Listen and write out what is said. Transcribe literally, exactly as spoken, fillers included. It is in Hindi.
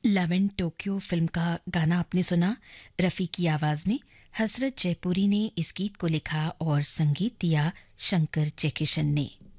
लव इन टोक्यो फिल्म का गाना आपने सुना रफ़ी की आवाज़ में। हसरत जयपुरी ने इस गीत को लिखा और संगीत दिया शंकर जयकिशन ने।